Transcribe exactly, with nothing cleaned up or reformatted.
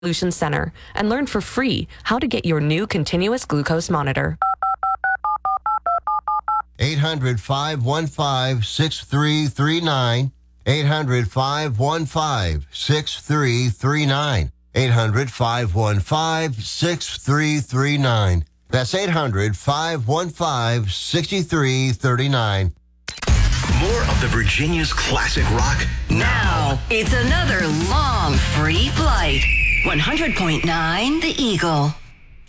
Solutions Center and learn for free how to get your new continuous glucose monitor. eight hundred, five one five, six three three nine. eight hundred, five one five, six three three nine. eight hundred, five one five, six three three nine. That's eight hundred, five one five, six three three nine. More of the Virginia's classic rock now. It's another long free flight. one hundred point nine The Eagle.